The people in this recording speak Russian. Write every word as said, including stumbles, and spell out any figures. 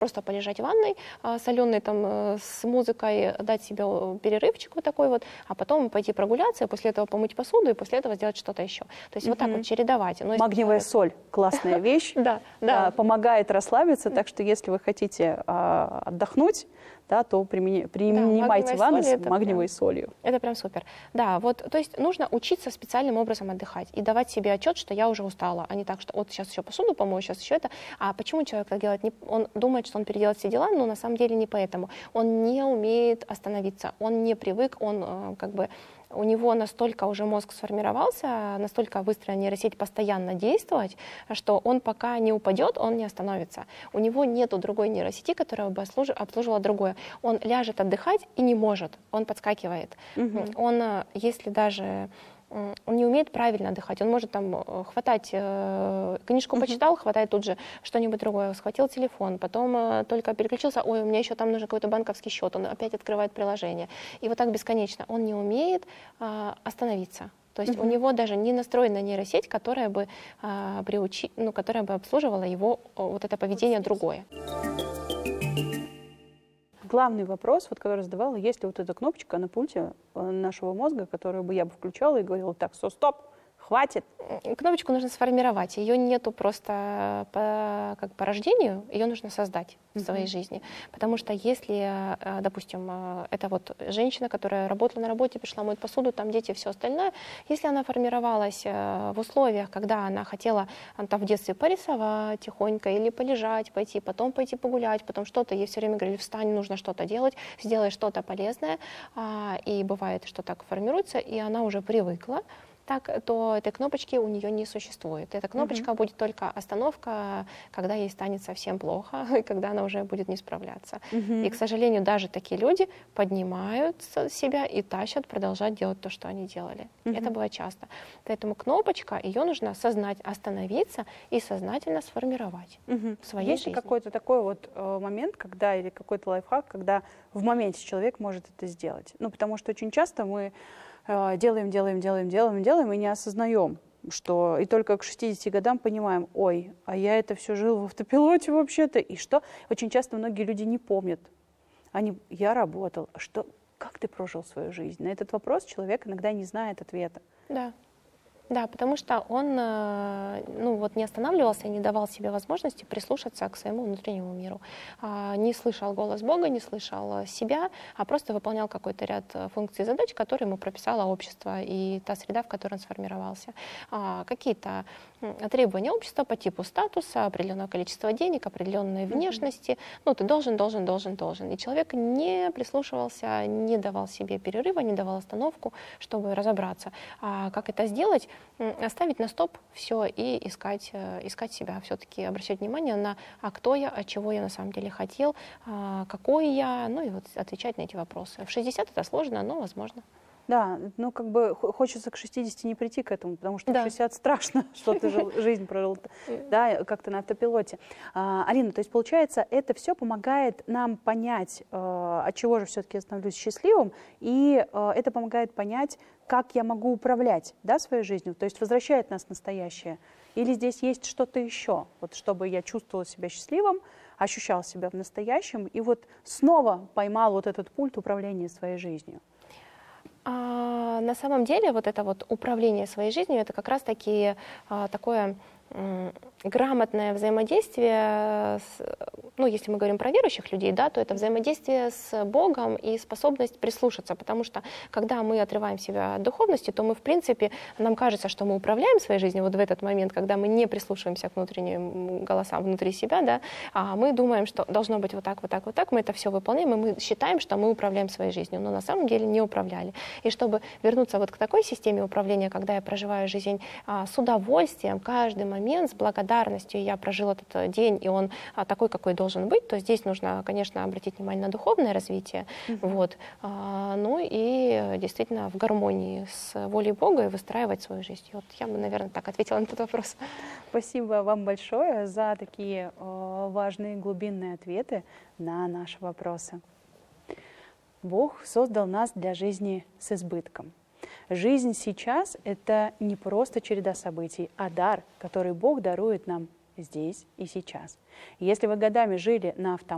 просто полежать в ванной а, соленой там э, с музыкой, дать себе перерывчик вот такой вот, а потом пойти прогуляться, и после этого помыть посуду, и после этого сделать что-то еще. То есть mm-hmm. вот так вот чередовать. Но Магниевая человек... соль – классная вещь, да, да. помогает расслабиться, так что если вы хотите а, отдохнуть, да, то примени... принимайте да, ванну с магниевой прям, солью. Это прям супер. Да, вот, то есть нужно учиться специальным образом отдыхать и давать себе отчет, что я уже устала, а не так, что вот сейчас еще посуду помою, сейчас еще это. А почему человек так делает? Он думает, что он переделает все дела, но на самом деле не поэтому. Он не умеет остановиться, он не привык, он как бы... У него настолько уже мозг сформировался, настолько быстро нейросеть постоянно действовать, что он пока не упадет, он не остановится. У него нету другой нейросети, которая бы обслуживала другое. Он ляжет отдыхать и не может, он подскакивает. Угу. Он, если даже... Он не умеет правильно отдыхать, он может там хватать, э, книжку uh-huh. почитал, хватает тут же что-нибудь другое, схватил телефон, потом э, только переключился, ой, у меня еще там нужен какой-то банковский счет, он опять открывает приложение. И вот так бесконечно. Он не умеет э, остановиться. То есть uh-huh. у него даже не настроена нейросеть, которая бы, э, приучи, ну, которая бы обслуживала его вот это поведение другое. Главный вопрос, вот, который задавала, есть ли вот эта кнопочка на пульте нашего мозга, которую бы я бы включала и говорила, так, все, стоп, хватит. Кнопочку нужно сформировать, ее нету просто по, как по рождению, ее нужно создать в mm-hmm. своей жизни. Потому что если, допустим, это вот женщина, которая работала на работе, пришла моет посуду, там дети, все остальное, если она формировалась в условиях, когда она хотела там в детстве порисовать тихонько или полежать, пойти, потом пойти погулять, потом что-то, ей все время говорили, встань, нужно что-то делать, сделай что-то полезное, и бывает, что так формируется, и она уже привыкла, так, то этой кнопочки у нее не существует. Эта кнопочка uh-huh. будет только остановка, когда ей станет совсем плохо, и когда она уже будет не справляться. Uh-huh. И, к сожалению, даже такие люди поднимают себя и тащат продолжать делать то, что они делали. Uh-huh. Это бывает часто. Поэтому кнопочка, ее нужно сознать, остановиться и сознательно сформировать uh-huh. в своей Есть жизни. Есть какой-то такой вот э, момент, когда, или какой-то лайфхак, когда в моменте человек может это сделать? Ну, потому что очень часто мы делаем, делаем, делаем, делаем, делаем и не осознаем, что и только к шестидесяти годам понимаем, ой, а я это все жил в автопилоте вообще-то, и что? Очень часто многие люди не помнят. Они, я работал, а что, как ты прожил свою жизнь? На этот вопрос человек иногда не знает ответа. Да. Да, потому что он ну, вот не останавливался и не давал себе возможности прислушаться к своему внутреннему миру. Не слышал голос Бога, не слышал себя, а просто выполнял какой-то ряд функций и задач, которые ему прописало общество и та среда, в которой он сформировался. Какие-то требования общества по типу статуса, определенного количества денег, определенной внешности. Ну, ты должен, должен, должен, должен. И человек не прислушивался, не давал себе перерыва, не давал остановку, чтобы разобраться. А как это сделать? Оставить на стоп все и искать, искать себя, все-таки обращать внимание на, а кто я, а чего я на самом деле хотел, а какой я, ну и вот отвечать на эти вопросы. В шестьдесят это сложно, но возможно. Да, ну как бы хочется к шестидесяти не прийти к этому, потому что да. в шестьдесят страшно, что ты жил, жизнь прожил, да, как-то на автопилоте. А, Алина, то есть получается, это все помогает нам понять, э, от чего же все-таки я становлюсь счастливым, и э, это помогает понять, как я могу управлять, да, своей жизнью, то есть возвращает нас в настоящее. Или здесь есть что-то еще, вот чтобы я чувствовала себя счастливым, ощущал себя в настоящем, и вот снова поймал вот этот пульт управления своей жизнью. А, на самом деле вот это вот управление своей жизнью, это как раз-таки а, такое м, грамотное взаимодействие, с, ну, если мы говорим про верующих людей, да, то это взаимодействие с Богом и способность прислушаться, потому что когда мы отрываем себя от духовности, то мы, в принципе, нам кажется, что мы управляем своей жизнью вот в этот момент, когда мы не прислушиваемся к внутренним голосам внутри себя, да, а мы думаем, что должно быть вот так, вот так, вот так, мы это все выполняем, и мы считаем, что мы управляем своей жизнью, но на самом деле не управляли. И чтобы вернуться вот к такой системе управления, когда я проживаю жизнь а, с удовольствием, каждый момент, с благодарностью, я прожил этот день, и он а, такой, какой должен быть, то здесь нужно, конечно, обратить внимание на духовное развитие, mm-hmm. вот, а, ну и действительно в гармонии с волей Бога и выстраивать свою жизнь. Вот я бы, наверное, так ответила на этот вопрос. Спасибо вам большое за такие э, важные глубинные ответы на наши вопросы. Бог создал нас для жизни с избытком. Жизнь сейчас — это не просто череда событий, а дар, который Бог дарует нам здесь и сейчас. Если вы годами жили на автомате,